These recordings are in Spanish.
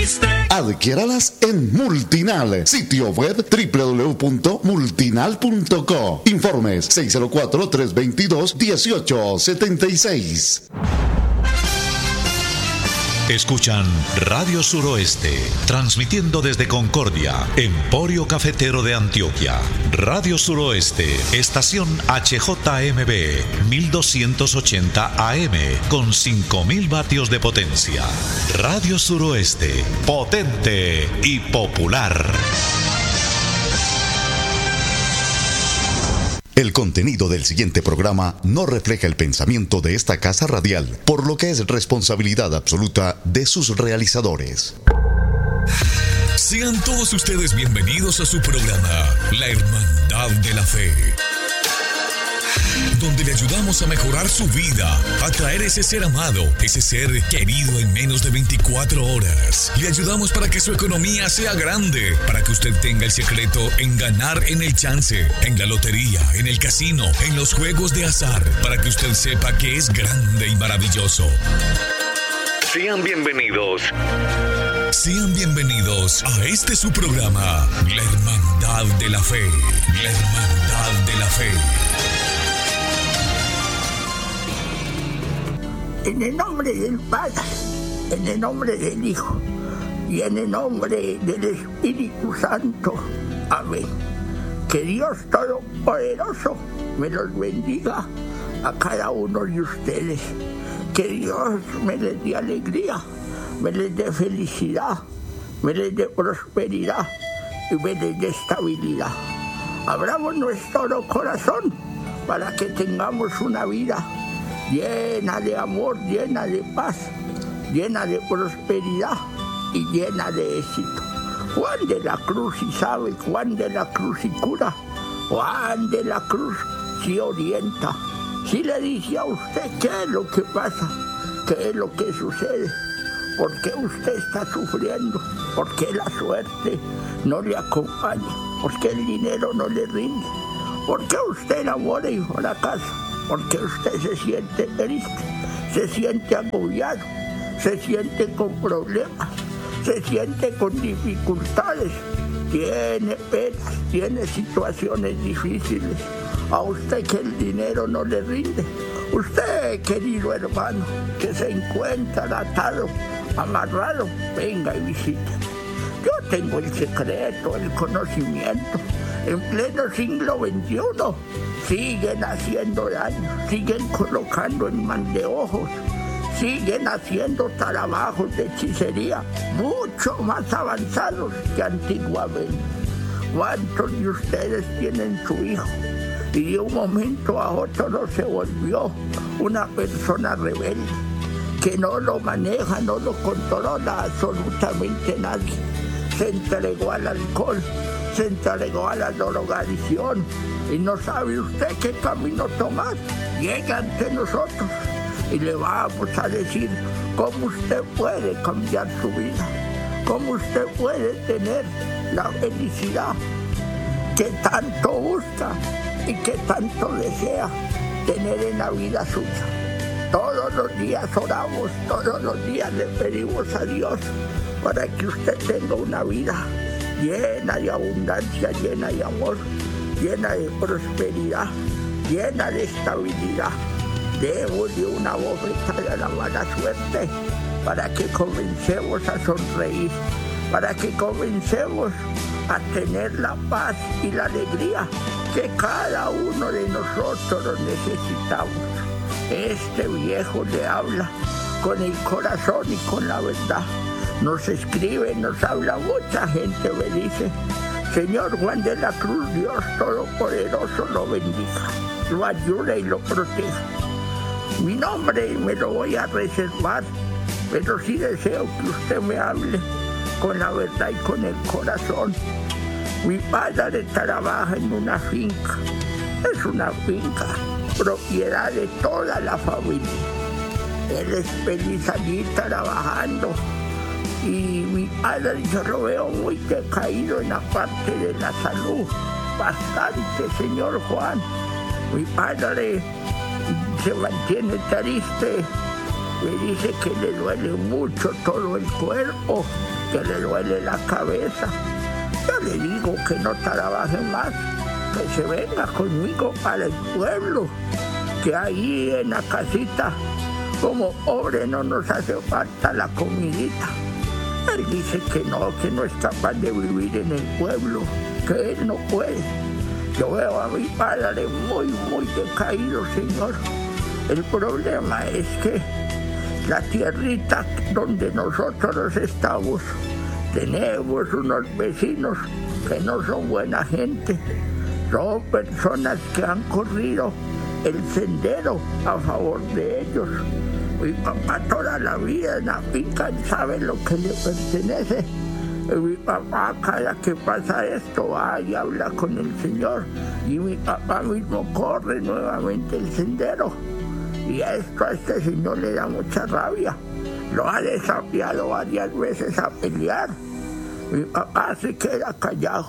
Adquiéralas en Multinal, sitio web www.multinal.co. Informes 604-322-1876. Escuchan Radio Suroeste, transmitiendo desde Concordia, Emporio Cafetero de Antioquia. Radio Suroeste, estación HJMB, 1280 AM, con 5000 vatios de potencia. Radio Suroeste, potente y popular. El contenido del siguiente programa no refleja el pensamiento de esta casa radial, por lo que es responsabilidad absoluta de sus realizadores. Sean todos ustedes bienvenidos a su programa, La Hermandad de la Fe, donde le ayudamos a mejorar su vida, a traer ese ser amado, ese ser querido en menos de 24 horas. Le ayudamos para que su economía sea grande, para que usted tenga el secreto en ganar en el chance, en la lotería, en el casino, en los juegos de azar, para que usted sepa que es grande y maravilloso. Sean bienvenidos. Sean bienvenidos a este su programa, La Hermandad de la Fe. La Hermandad de la Fe. En el nombre del Padre, en el nombre del Hijo y en el nombre del Espíritu Santo. Amén. Que Dios Todopoderoso me los bendiga a cada uno de ustedes. Que Dios me les dé alegría, me les dé felicidad, me les dé prosperidad y me les dé estabilidad. Abramos nuestro corazón para que tengamos una vida llena de amor, llena de paz, llena de prosperidad y llena de éxito. Juan de la Cruz sí sabe, Juan de la Cruz sí cura, Juan de la Cruz sí orienta, sí le dice a usted qué es lo que pasa, qué es lo que sucede, por qué usted está sufriendo, por qué la suerte no le acompaña, por qué el dinero no le rinde, por qué usted enamora y fracasa. Porque usted se siente triste, se siente agobiado, se siente con problemas, se siente con dificultades, tiene penas, tiene situaciones difíciles. A usted que el dinero no le rinde, usted, querido hermano, que se encuentra atado, amarrado, venga y visite. Yo tengo el secreto, el conocimiento. En pleno siglo XXI siguen haciendo daño, siguen colocando en mandeojos, siguen haciendo trabajos de hechicería mucho más avanzados que antiguamente. ¿Cuántos de ustedes tienen su hijo y de un momento a otro no se volvió una persona rebelde, que no lo maneja, no lo controla absolutamente nadie? Se entregó al alcohol, se entregó a la drogadicción y no sabe usted qué camino tomar. Llega ante nosotros y le vamos a decir cómo usted puede cambiar su vida, cómo usted puede tener la felicidad que tanto busca y que tanto desea tener en la vida suya. Todos los días oramos, todos los días le pedimos a Dios para que usted tenga una vida llena de abundancia, llena de amor, llena de prosperidad, llena de estabilidad. Démosle una bofetada a la mala suerte para que comencemos a sonreír, para que comencemos a tener la paz y la alegría que cada uno de nosotros necesitamos. Este viejo le habla con el corazón y con la verdad. Nos escribe, nos habla mucha gente, me dice: Señor Juan de la Cruz, Dios Todopoderoso lo bendiga, lo ayude y lo proteja. Mi nombre me lo voy a reservar, pero sí deseo que usted me hable con la verdad y con el corazón. Mi padre trabaja en una finca, es una finca propiedad de toda la familia. Él es feliz allí trabajando. Y mi padre, yo lo veo muy decaído en la parte de la salud, bastante, señor Juan. Mi padre se mantiene triste, me dice que le duele mucho todo el cuerpo que le duele la cabeza. Yo le digo que no trabaje más, que se venga conmigo para el pueblo, que ahí en la casita, como pobre, no nos hace falta la comidita. Él dice que no es capaz de vivir en el pueblo, que él no puede. Yo veo a mi padre muy decaído, señor. El problema es que la tierrita donde nosotros estamos, tenemos unos vecinos que no son buena gente. Son personas que han corrido el sendero a favor de ellos. Mi papá toda la vida en la finca sabe lo que le pertenece. Y mi papá cada que pasa esto va y habla con el Señor. Y mi papá mismo corre nuevamente el sendero. Y a este señor le da mucha rabia. Lo ha desafiado varias veces a pelear. Mi papá se queda callado.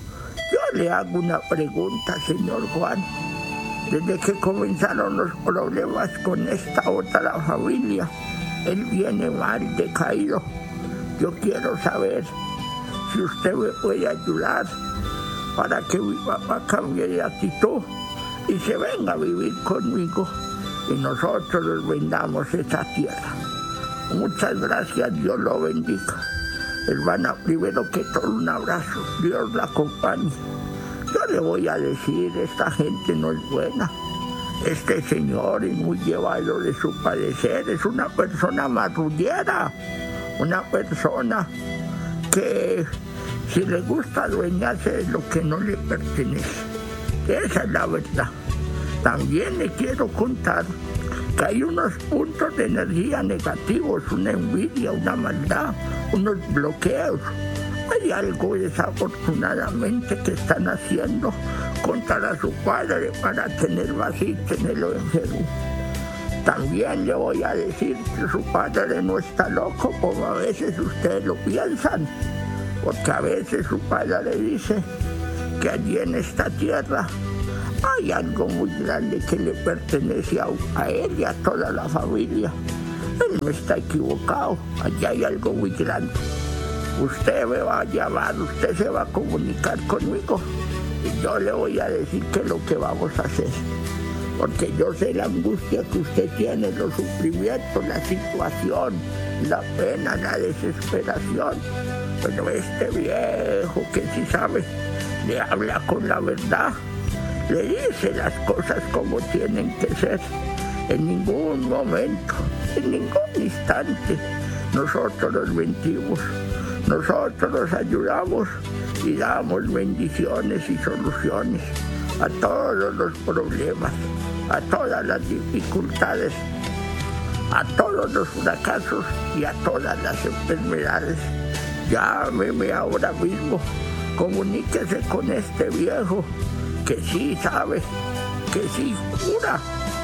Yo le hago una pregunta, señor Juan. Desde que comenzaron los problemas con esta otra familia, él viene mal, decaído. Yo quiero saber si usted me puede ayudar para que mi papá cambie de actitud y se venga a vivir conmigo y nosotros nos vendamos esta tierra. Muchas gracias, Dios lo bendiga. Hermana, primero que todo un abrazo, Dios la acompañe. Yo le voy a decir, esta gente no es buena. Este señor es muy llevado de su padecer, es una persona marrullera, una persona que si le gusta adueñarse de lo que no le pertenece. Esa es la verdad. También le quiero contar que hay unos puntos de energía negativos, una envidia, una maldad, unos bloqueos. Hay algo desafortunadamente que están haciendo contra su padre para tenerlo así, tenerlo enfermo. También le voy a decir que su padre no está loco como a veces ustedes lo piensan, porque a veces su padre le dice que allí en esta tierra hay algo muy grande que le pertenece a él y a toda la familia. Él no está equivocado, allí hay algo muy grande. Usted me va a llamar, usted se va a comunicar conmigo y yo le voy a decir qué es lo que vamos a hacer. Porque yo sé la angustia que usted tiene, los sufrimientos, la situación, la pena, la desesperación. Pero este viejo que sí sabe, le habla con la verdad, le dice las cosas como tienen que ser. En ningún momento, en ningún instante, nosotros nos mentimos. Nosotros nos ayudamos y damos bendiciones y soluciones a todos los problemas, a todas las dificultades, a todos los fracasos y a todas las enfermedades. Llámeme ahora mismo, comuníquese con este viejo que sí sabe, que sí cura,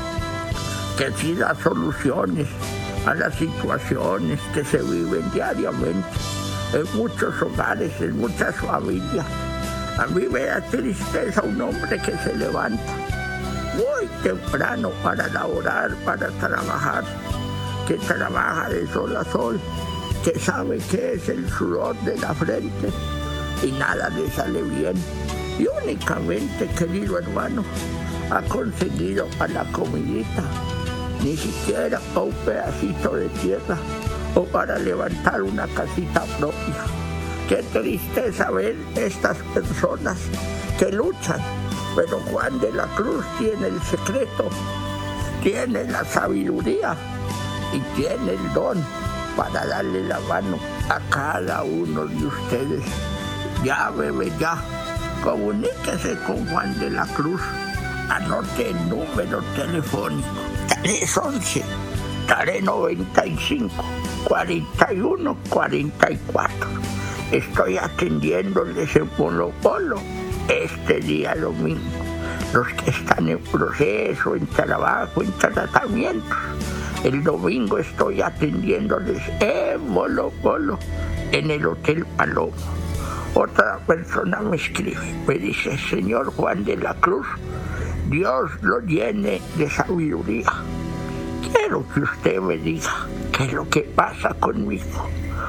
que sí da soluciones a las situaciones que se viven diariamente en muchos hogares, en muchas familias. A mí me da tristeza un hombre que se levanta muy temprano para laborar, para trabajar, que trabaja de sol a sol, que sabe que es el sudor de la frente y nada le sale bien. Y únicamente, querido hermano, ha conseguido para la comidita, ni siquiera para un pedacito de tierra o para levantar una casita propia. Qué tristeza ver estas personas que luchan, pero Juan de la Cruz tiene el secreto, tiene la sabiduría y tiene el don para darle la mano a cada uno de ustedes. Llámeme ya, comuníquese con Juan de la Cruz, anote el número telefónico 311 395 41 44. Estoy atendiéndoles en Polo Polo este día domingo. Los que están en proceso, en trabajo, en tratamientos. El domingo estoy atendiéndoles en Polo Polo, en el Hotel Palomo. Otra persona me escribe, me dice: señor Juan de la Cruz, Dios lo llene de sabiduría. Quiero que usted me diga qué es lo que pasa conmigo.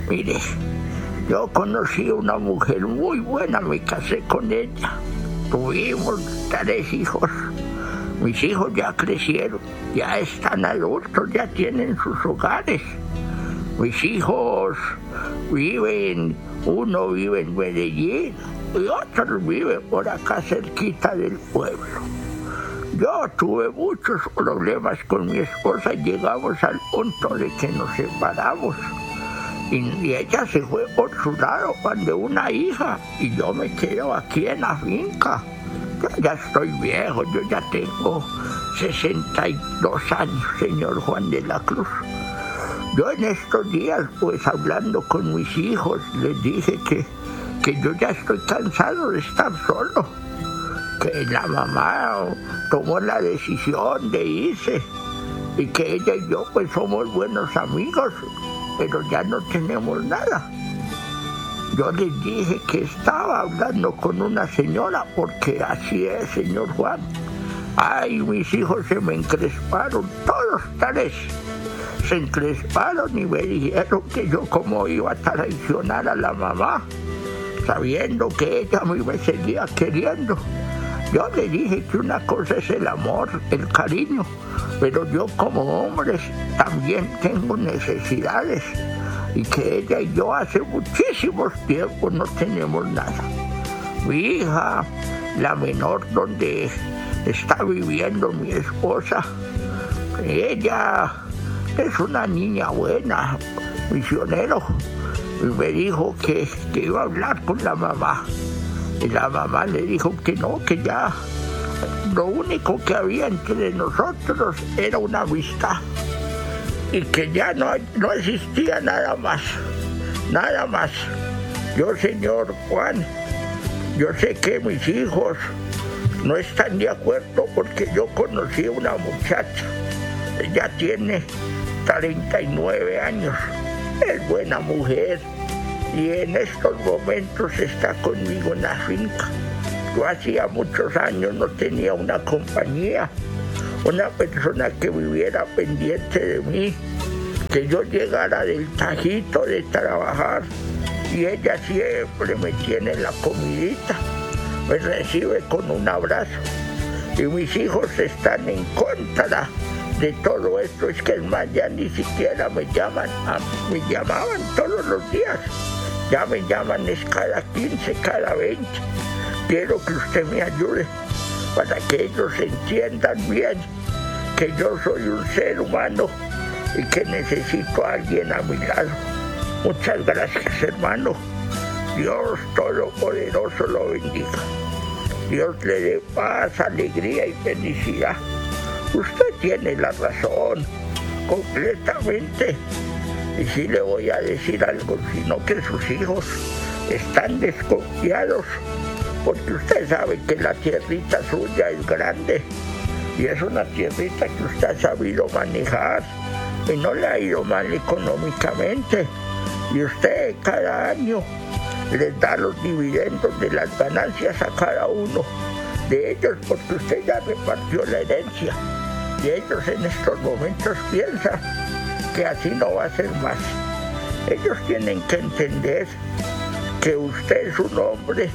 Mire, yo conocí a una mujer muy buena, me casé con ella. Tuvimos 3 hijos. Mis hijos ya crecieron, ya están adultos, ya tienen sus hogares. Mis hijos viven, uno vive en Medellín y otro vive por acá cerquita del pueblo. Yo tuve muchos problemas con mi esposa y llegamos al punto de que nos separamos. Y ella se fue por su lado de una hija y yo me quedo aquí en la finca. Yo ya estoy viejo, yo ya tengo 62 años, señor Juan de la Cruz. Yo en estos días, pues hablando con mis hijos, les dije que yo ya estoy cansado de estar solo, que la mamá tomó la decisión de irse y que ella y yo pues somos buenos amigos, pero ya no tenemos nada. Yo les dije que estaba hablando con una señora, porque así es, señor Juan. Ay, mis hijos se me encresparon, todos 3. Se encresparon y me dijeron que yo cómo iba a traicionar a la mamá, sabiendo que ella me seguía queriendo. Yo le dije que una cosa es el amor, el cariño, pero yo como hombre también tengo necesidades. Y que ella y yo hace muchísimos tiempos no tenemos nada. Mi hija, la menor donde está viviendo mi esposa, ella es una niña buena, misionero, y me dijo que iba a hablar con la mamá. Y la mamá le dijo que no, que ya lo único que había entre nosotros era una amistad. Y que ya no existía nada más. Yo, señor Juan, yo sé que mis hijos no están de acuerdo porque yo conocí a una muchacha. Ella tiene 39 años, es buena mujer y en estos momentos está conmigo en la finca. Yo hacía muchos años no tenía una compañía, una persona que viviera pendiente de mí, que yo llegara del tajito de trabajar y ella siempre me tiene la comidita, me recibe con un abrazo. Y mis hijos están en contra de todo esto, es que es más, ya ni siquiera me llamaban todos los días, ya me llaman es cada 15, cada 20. Quiero que usted me ayude para que ellos entiendan bien que yo soy un ser humano y que necesito a alguien a mi lado. Muchas gracias, hermano. Dios Todopoderoso lo bendiga. Dios le dé paz, alegría y felicidad. Usted tiene la razón, completamente. Y sí le voy a decir algo, sino que sus hijos están desconfiados, porque usted sabe que la tierrita suya es grande y es una tierrita que usted ha sabido manejar y no le ha ido mal económicamente, y usted cada año les da los dividendos de las ganancias a cada uno de ellos, porque usted ya repartió la herencia y ellos en estos momentos piensan que así no va a ser más. Ellos tienen que entender que usted es un hombre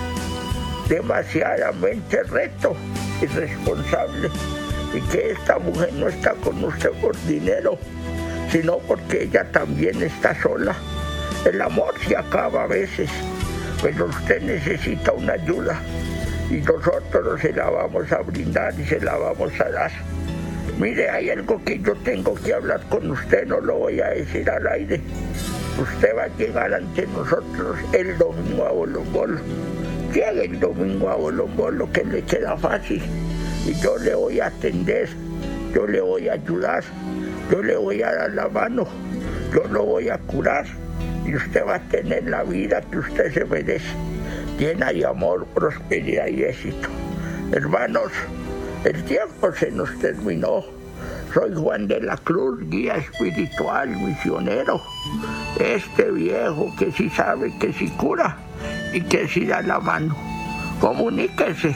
demasiadamente recto y responsable, y que esta mujer no está con usted por dinero, sino porque ella también está sola. El amor se acaba a veces, pero usted necesita una ayuda y nosotros se la vamos a brindar y se la vamos a dar. Mire, hay algo que yo tengo que hablar con usted, no lo voy a decir al aire. Usted va a llegar ante nosotros el domingo a Bolombolo. Llegue el domingo a Bolombolo, que le queda fácil, y yo le voy a atender, yo le voy a ayudar, yo le voy a dar la mano, yo lo voy a curar, y usted va a tener la vida que usted se merece, llena de amor, prosperidad y éxito. Hermanos, el tiempo se nos terminó. Soy Juan de la Cruz, guía espiritual, misionero. Este viejo que sí sabe, que sí cura y que sí da la mano. Comuníquese.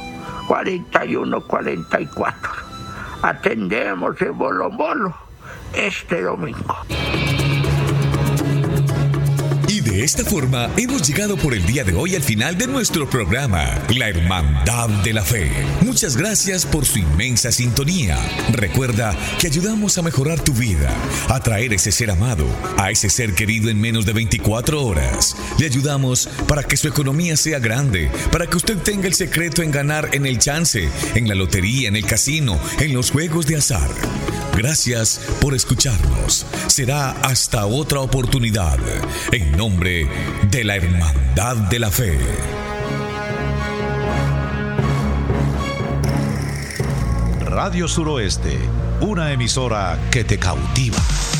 311-395-4144. Atendemos en Bolombolo este domingo. Y de esta forma hemos llegado por el día de hoy al final de nuestro programa, La Hermandad de la Fe. Muchas gracias por su inmensa sintonía. Recuerda que ayudamos a mejorar tu vida, a traer ese ser amado, a ese ser querido en menos de 24 horas. Le ayudamos para que su economía sea grande, para que usted tenga el secreto en ganar en el chance, en la lotería, en el casino, en los juegos de azar. Gracias por escucharnos. Será hasta otra oportunidad. En nombre de la Hermandad de la Fe. Radio Suroeste, una emisora que te cautiva.